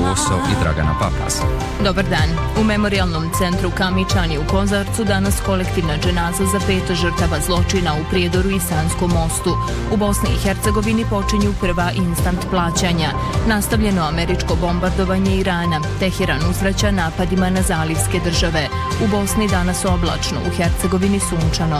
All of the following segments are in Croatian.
Oso i Dragana Papas. Dobar dan. U Memorijalnom centru Kamičani u Kozarcu danas kolektivna dženaza za 5 žrtava zločina u Prijedoru i Sanskom mostu. U Bosni i Hercegovini počinju prva instant plaćanja. Nastavljeno američko bombardovanje Irana. Teheran uzvraća napadima na zalivske države. U Bosni danas oblačno, u Hercegovini sunčano.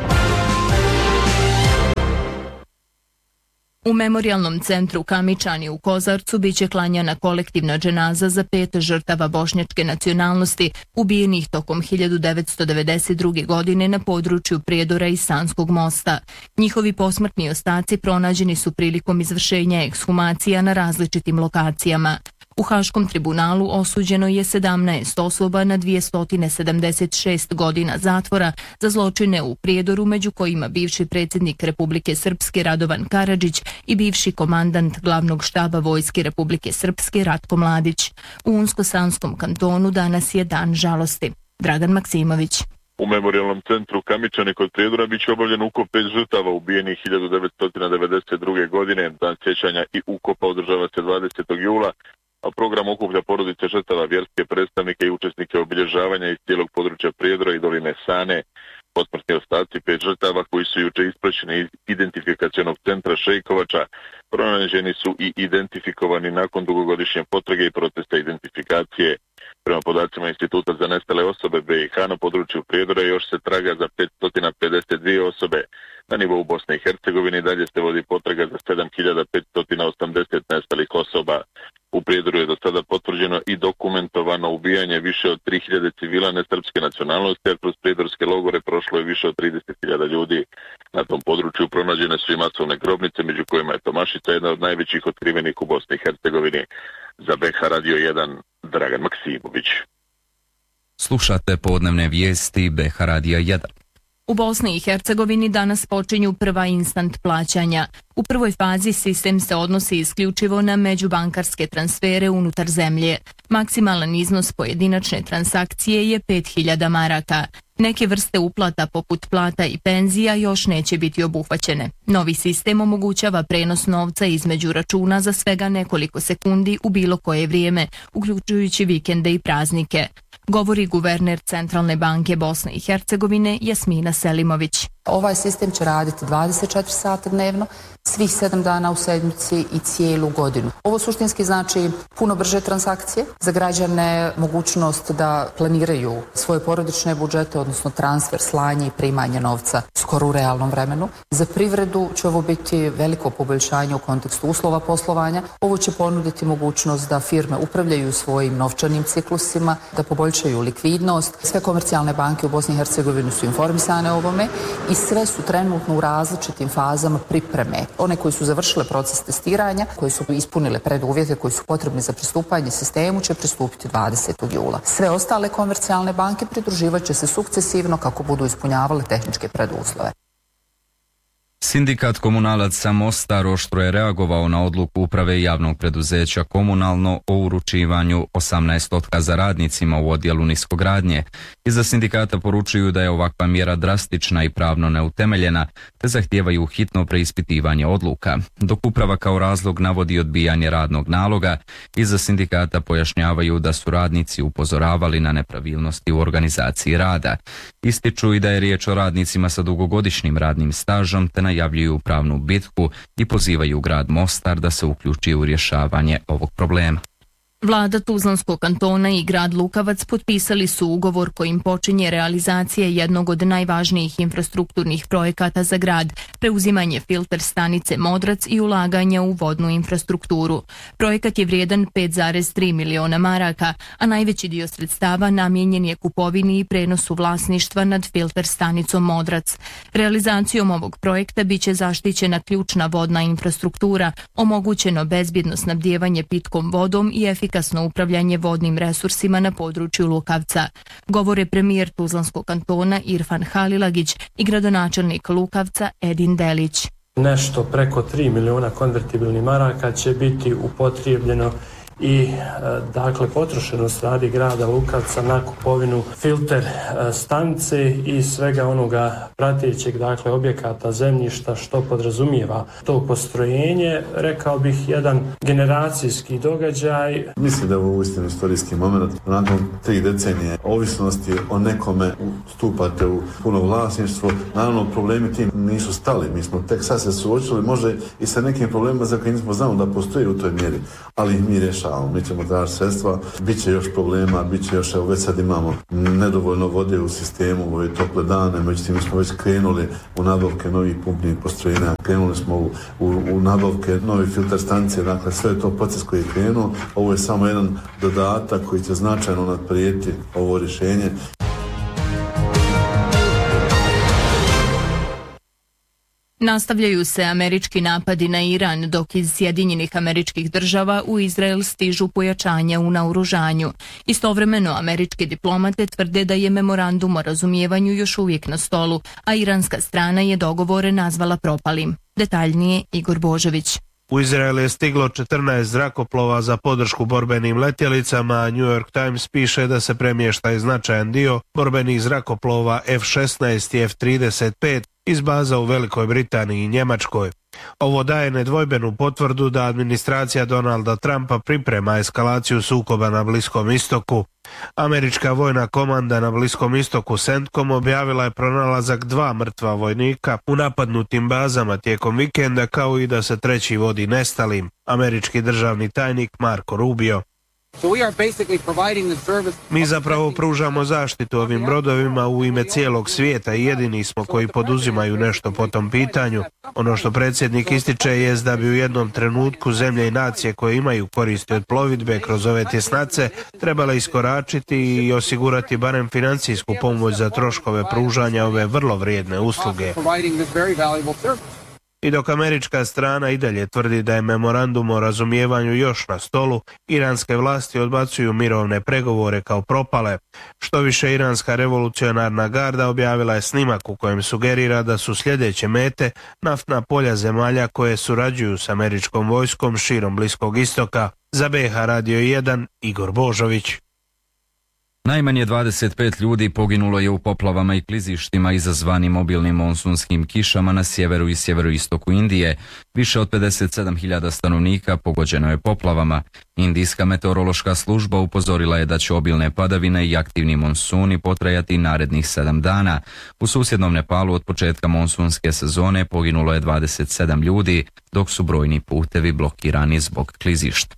U Memorijalnom centru Kamičani u Kozarcu biće klanjana kolektivna dženaza za 5 žrtava bošnjačke nacionalnosti ubijenih tokom 1992. godine na području Prijedora i Sanskog mosta. Njihovi posmrtni ostaci pronađeni su prilikom izvršenja ekshumacija na različitim lokacijama. U Haškom tribunalu osuđeno je 17 osoba na 276 godina zatvora za zločine u Prijedoru, među kojima bivši predsjednik Republike Srpske Radovan Karadžić i bivši komandant glavnog štaba Vojske Republike Srpske Ratko Mladić. U Unsko-Sanskom kantonu danas je dan žalosti. Dragan Maksimović. U Memorijalnom centru Kamičani kod Prijedora biće obavljen ukop 5 žrtava ubijenih 1992. godine. Dan sjećanja i ukopa održava se 20. jula. A program okuplja porodice žrtava, vjerske predstavnike i učesnike obilježavanja iz cijelog područja Prijedora i doline Sane. Posmrtni ostaci 5 žrtava koji su juče ispraćeni iz identifikacionog centra Šejkovača pronađeni su i identifikovani nakon dugogodišnje potrage i procesa identifikacije. Prema podacima Instituta za nestale osobe BiH na području Prijedora još se traga za 552 osobe. Na nivou Bosne i Hercegovine dalje se vodi potraga za 7580 nestalih osoba. U Prijedoru je do sada potvrđeno i dokumentovano ubijanje više od 3000 civila nesrpske nacionalnosti, a kroz prijedorske logore prošlo je više od 30.000 ljudi. Na tom području pronađene su i masovne grobnice, među kojima je Tomašica, jedna od najvećih otkrivenih u Bosni i Hercegovini. Za BiH Radio 1, Dragan Maksimović. Slušate podnevne vijesti BiH Radio 1. U Bosni i Hercegovini danas počinju prva instant plaćanja. U prvoj fazi sistem se odnosi isključivo na međubankarske transfere unutar zemlje. Maksimalan iznos pojedinačne transakcije je 5000 maraka. Neke vrste uplata poput plata i penzija još neće biti obuhvaćene. Novi sistem omogućava prenos novca između računa za svega nekoliko sekundi u bilo koje vrijeme, uključujući vikende i praznike. Govori guverner Centralne banke Bosne i Hercegovine Jasmina Selimović. Ovaj sistem će raditi 24 sata dnevno, svih 7 dana u sedmici i cijelu godinu. Ovo suštinski znači puno brže transakcije, za građane mogućnost da planiraju svoje porodične budžete, odnosno transfer, slanje i primanje novca skoro u realnom vremenu. Za privredu će ovo biti veliko poboljšanje u kontekstu uslova poslovanja. Ovo će ponuditi mogućnost da firme upravljaju svojim novčanim ciklusima, da poboljšaju likvidnost. Sve komercijalne banke u Bosni i Hercegovini su informisane o ovome i sve su trenutno u različitim fazama pripreme. One koji su završile proces testiranja, koji su ispunile preduvjete koji su potrebni za pristupanje sistemu, će pristupiti 20. jula. Sve ostale komercijalne banke pridruživat će se sukcesivno kako budu ispunjavale tehničke preduslove. Sindikat komunalaca Mostar oštro je reagovao na odluku uprave javnog preduzeća Komunalno o uručivanju 18 otkaza radnicima u odjelu niskogradnje. Iza sindikata poručuju da je ovakva mjera drastična i pravno neutemeljena, te zahtijevaju hitno preispitivanje odluka. Dok uprava kao razlog navodi odbijanje radnog naloga, iza sindikata pojašnjavaju da su radnici upozoravali na nepravilnosti u organizaciji rada. Ističu i da je riječ o radnicima sa dugogodišnjim radnim stažom, te najavljuju pravnu bitku i pozivaju grad Mostar da se uključi u rješavanje ovog problema. Vlada Tuzlanskog kantona i grad Lukavac potpisali su ugovor kojim počinje realizacija jednog od najvažnijih infrastrukturnih projekata za grad, preuzimanje filter stanice Modrac i ulaganja u vodnu infrastrukturu. Projekat je vrijedan 5,3 miliona maraka, a najveći dio sredstava namijenjen je kupovini i prenosu vlasništva nad filter stanicom Modrac. Realizacijom ovog projekta biće zaštićena ključna vodna infrastruktura, omogućeno bezbjedno snabdijevanje pitkom vodom i efikasno upravljanje vodnim resursima na području Lukavca. Govore premijer Tuzlanskog kantona Irfan Halilagić i gradonačelnik Lukavca Edin Delić. Nešto preko 3 miliona konvertibilnih maraka će biti upotrijebljeno i dakle potrošenost radi grada Lukavca na kupovinu filter stanice i svega onoga pratećeg, dakle objekata, zemljišta što podrazumijeva to postrojenje. Rekao bih jedan generacijski događaj. Mislim da je ovo uistinu istorijski moment. Nakon 3 decenije ovisnosti o nekome stupate u puno vlasništvo. Naravno, problemi tim nisu stali. Mi smo tek sad se suočili možda i sa nekim problemima za koje nismo znali da postoji u toj mjeri, ali ih mi rješavamo. Mi ćemo tražiti sredstva, bit će još problema, bit će još, evo već sad imamo nedovoljno vode u sistemu u ove tople dane, međutim mi smo već krenuli u nabavke novih pumpnih postrojenja, krenuli smo u nabavke novih filter stanice, dakle sve je to proces koji je krenuo. Ovo je samo jedan dodatak koji će značajno naprijediti ovo rješenje. Nastavljaju se američki napadi na Iran, dok iz Sjedinjenih Američkih Država u Izrael stižu pojačanja u naoružanju. Istovremeno, američke diplomate tvrde da je memorandum o razumijevanju još uvijek na stolu, a iranska strana je dogovore nazvala propalim. Detaljnije Igor Božović. U Izrael je stiglo 14 zrakoplova za podršku borbenim letjelicama, a New York Times piše da se premješta i značajan dio borbenih zrakoplova F-16 i F-35 iz baza u Velikoj Britaniji i Njemačkoj. Ovo daje nedvojbenu potvrdu da administracija Donalda Trumpa priprema eskalaciju sukoba na Bliskom istoku. Američka vojna komanda na Bliskom istoku CENTCOM objavila je pronalazak 2 mrtva vojnika u napadnutim bazama tijekom vikenda, kao i da se treći vodi nestalim. Američki državni tajnik Marco Rubio. Mi zapravo pružamo zaštitu ovim brodovima u ime cijelog svijeta i jedini smo koji poduzimaju nešto po tom pitanju. Ono što predsjednik ističe jest da bi u jednom trenutku zemlje i nacije koje imaju koristi od plovidbe kroz ove tjesnace trebale iskoračiti i osigurati barem financijsku pomoć za troškove pružanja ove vrlo vrijedne usluge. I dok američka strana i dalje tvrdi da je memorandum o razumijevanju još na stolu, iranske vlasti odbacuju mirovne pregovore kao propale. Što više, iranska revolucionarna garda objavila je snimak u kojem sugerira da su sljedeće mete naftna polja zemalja koje surađuju s američkom vojskom širom Bliskog istoka. Za BH Radio 1, Igor Božović. Najmanje 25 ljudi poginulo je u poplavama i klizištima izazvanim obilnim monsunskim kišama na sjeveru i sjeveroistoku Indije. Više od 57.000 stanovnika pogođeno je poplavama. Indijska meteorološka služba upozorila je da će obilne padavine i aktivni monsuni potrajati narednih 7 dana. U susjednom Nepalu od početka monsunske sezone poginulo je 27 ljudi, dok su brojni putevi blokirani zbog klizišta.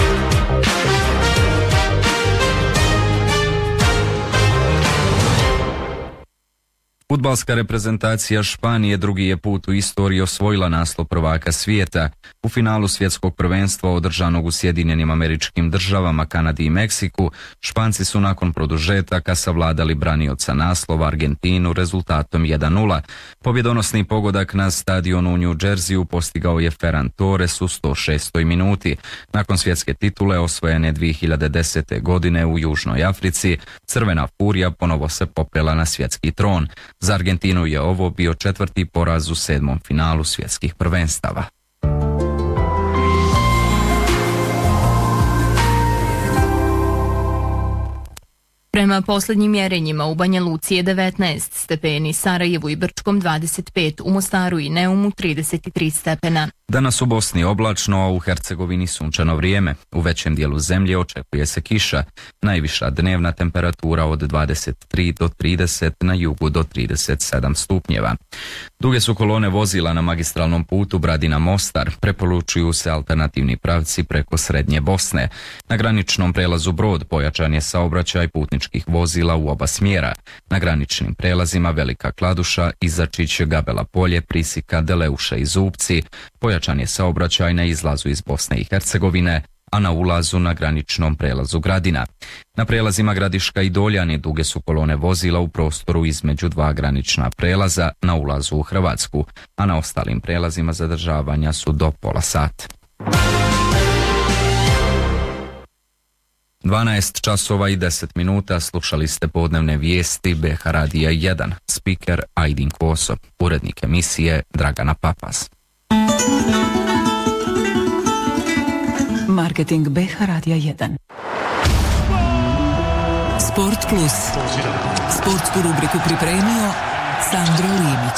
Fudbalska reprezentacija Španije drugi je put u istoriji osvojila naslov prvaka svijeta. U finalu svjetskog prvenstva održanog u Sjedinjenim Američkim Državama, Kanadi i Meksiku, Španci su nakon produžetaka savladali branioca naslova Argentinu rezultatom 1:0. Pobjedonosni pogodak na stadionu u New Jerseyu postigao je Ferran Torres u 106. minuti. Nakon svjetske titule osvojene 2010. godine u Južnoj Africi, Crvena furija ponovo se popela na svjetski tron. Za Argentinu je ovo bio 4. poraz u 7. finalu svjetskih prvenstava. Prema posljednjim mjerenjima u Banja Luci je 19 stepeni, Sarajevu i Brčkom 25, u Mostaru i Neumu 33 stepena. Danas u Bosni oblačno, a u Hercegovini sunčano vrijeme. U većem dijelu zemlje očekuje se kiša. Najviša dnevna temperatura od 23 do 30, na jugu do 37 stupnjeva. Duge su kolone vozila na magistralnom putu Bradina-Mostar. Preporučuju se alternativni pravci preko srednje Bosne. Na graničnom prelazu Brod pojačan je saobraćaj putničkih vozila u oba smjera. Na graničnim prelazima Velika Kladuša, Izačić, Gabela Polje, Prisika, Deleuša i Zupci pojačan je saobraćaj na izlazu iz Bosne i Hercegovine, a na ulazu na graničnom prelazu Gradina. Na prelazima Gradiška i Doljani duge su kolone vozila u prostoru između 2 granična prelaza na ulazu u Hrvatsku, a na ostalim prelazima zadržavanja su do pola sata. 12 časova i 10 minuta slušali ste podnevne vijesti BH Radija 1, spiker Ajdin Koso, urednik emisije Dragana Papas. Marketing BH Radija 1. Sport Plus. Sportsku rubriku pripremio Sandro Limić.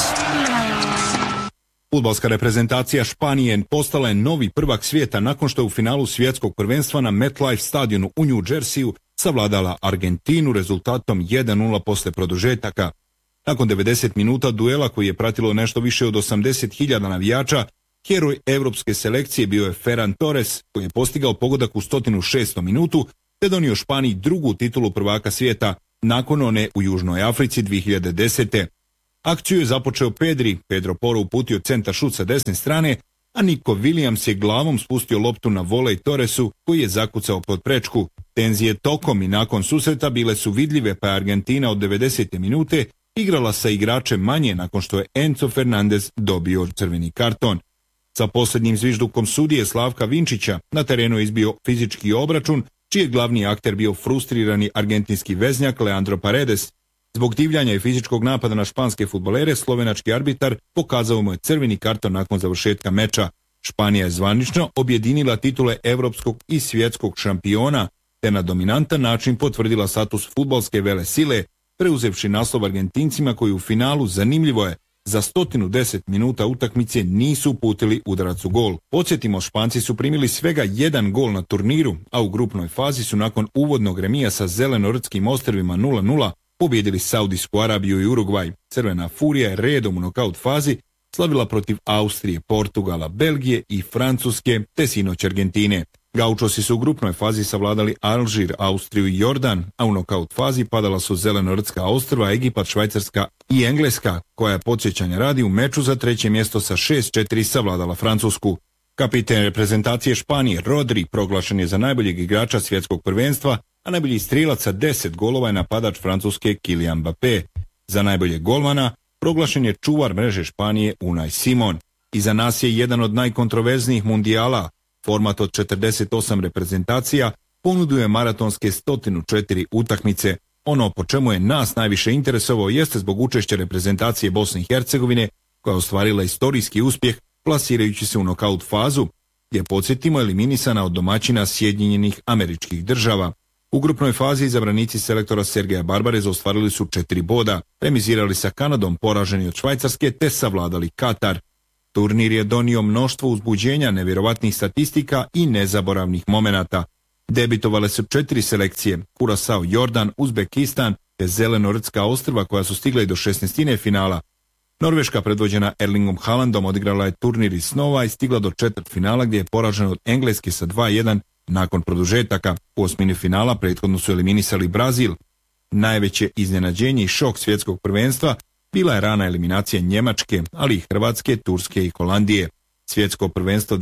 Fudbalska reprezentacija Španije postala je novi prvak svijeta nakon što je u finalu svjetskog prvenstva na MetLife stadionu u New Jerseyu savladala Argentinu rezultatom 1:0 poslije produžetaka. Nakon 90 minuta duela koji je pratilo nešto više od 80.000 navijača, heroj europske selekcije bio je Ferran Torres koji je postigao pogodak u 106. minutu te donio Španiji drugu titulu prvaka svijeta nakon one u Južnoj Africi 2010. Akciju je započeo Pedro Porro uputio centar šut sa desne strane, a Nico Williams je glavom spustio loptu na volej Torresu koji je zakucao pod prečku. Tenzije tokom i nakon susreta bile su vidljive pa je Argentina od 90. minute igrala sa igračem manje nakon što je Enzo Fernandez dobio crveni karton. Sa posljednjim zviždukom sudije Slavka Vinčića na terenu je izbio fizički obračun, čiji je glavni akter bio frustrirani argentinski veznjak Leandro Paredes. Zbog divljanja i fizičkog napada na španske fudbalere, slovenački arbitar pokazao mu je crveni karton nakon završetka meča. Španija je zvanično objedinila titule europskog i svjetskog šampiona, te na dominantan način potvrdila status fudbalske velesile, preuzevši naslov Argentincima koji u finalu, zanimljivo je, za 110 minuta utakmice nisu uputili udarac u gol. Podsjetimo, Španci su primili svega jedan gol na turniru, a u grupnoj fazi su nakon uvodnog remija sa Zelenorskim ostrvima 0:0 pobjedili Saudijsku Arabiju i Urugvaj. Crvena furija je redom u nokaut fazi slavila protiv Austrije, Portugala, Belgije i Francuske, te sinoć Argentine. Gaučosi su u grupnoj fazi savladali Alžir, Austriju i Jordan, a u nokaut fazi padala su Zelenortska ostrva, Egipat, Švajcarska i Engleska, koja je podsjećanja radi u meču za treće mjesto sa 6:4 savladala Francusku. Kapiten reprezentacije Španije Rodri proglašen je za najboljeg igrača svjetskog prvenstva, a najbolji strijelac sa 10 golova je napadač Francuske Kylian Mbappé. Za najboljeg golmana proglašen je čuvar mreže Španije Unai Simon. Iza nas je jedan od najkontroverznijih mundijala. Format od 48 reprezentacija ponuduje maratonske 104 utakmice. Ono po čemu je nas najviše interesovao jeste zbog učešća reprezentacije Bosne i Hercegovine, koja je ostvarila istorijski uspjeh plasirajući se u nokaut fazu, gdje podsjetimo eliminisana od domaćina Sjedinjenih Američkih Država. U grupnoj fazi izabranici selektora Sergeja Barbareza ostvarili su 4 boda, remizirali sa Kanadom, poraženi od Švajcarske, te savladali Katar. Turnir je donio mnoštvo uzbuđenja, nevjerovatnih statistika i nezaboravnih momenata. Debitovale su 4 selekcije, Kurasao, Jordan, Uzbekistan te Zelenortska ostrva koja su stigla i do 16. finala. Norveška predvođena Erlingom Haalandom odigrala je turnir iz snova i stigla do četvrtfinala gdje je poražena od Engleske sa 2:1 nakon produžetaka. U osmini finala prethodno su eliminisali Brazil. Najveće iznenađenje i šok svjetskog prvenstva bila je rana eliminacija Njemačke, ali i Hrvatske, Turske i Holandije. Svjetsko prvenstvo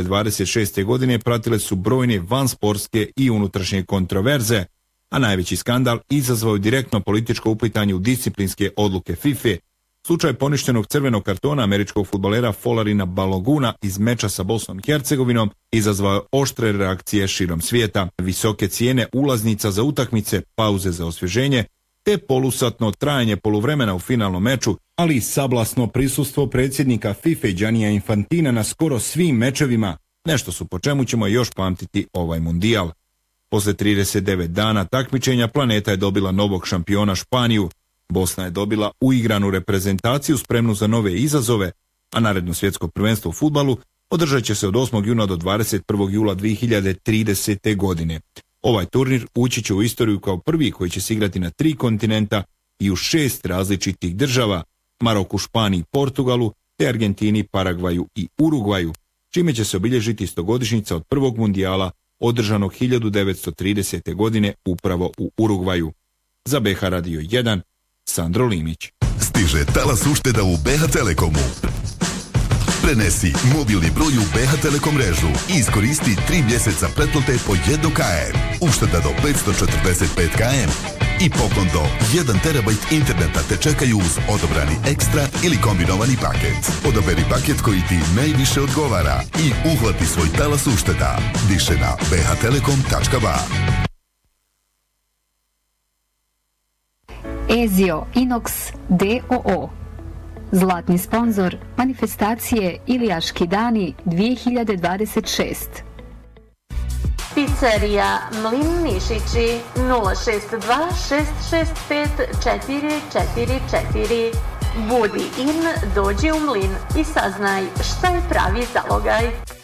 2026. godine pratile su brojne vansportske i unutrašnje kontroverze, a najveći skandal izazvao je direktno političko uplitanje u disciplinske odluke FIFA. Slučaj poništenog crvenog kartona američkog fudbalera Folarina Baloguna iz meča sa Bosnom i Hercegovinom izazvao je oštre reakcije širom svijeta. Visoke cijene ulaznica za utakmice, pauze za osvježenje, te polusatno trajanje poluvremena u finalnom meču, ali i sablasno prisustvo predsjednika FIFA Giannija Infantina na skoro svim mečevima, nešto su po čemu ćemo još pamtiti ovaj mundijal. Posle 39 dana takmičenja planeta je dobila novog šampiona Španiju. Bosna je dobila uigranu reprezentaciju spremnu za nove izazove, a naredno svjetsko prvenstvo u fudbalu održat će se od 8. juna do 21. jula 2030. godine. Ovaj turnir ući će u istoriju kao prvi koji će se igrati na 3 kontinenta i u 6 različitih država, Maroku, Španiji, Portugalu, te Argentini, Paragvaju i Urugvaju, čime će se obilježiti 100-godišnjica od prvog mundijala održanog 1930. godine upravo u Urugvaju. Za BH Radio 1, Sandro Limić. Stiže talas ušteda u BH Telekomu. Prenesi mobilni broj u BH Telekom mrežu i iskoristi 3 mjeseca pretplate po 1 km. Ušteda do 545 km i poklon do 1 terabajt interneta te čekaju uz odobrani ekstra ili kombinovani paket. Odaberi paket koji ti najviše odgovara i uhvati svoj talas ušteda. Više na bhtelekom.ba. Ezio Inox d.o.o. Zlatni sponzor manifestacije Ilijaški dani 2026. Pizzerija Mlin Nišići 062 665 444. Budi in, dođi u Mlin i saznaj šta je pravi zalogaj.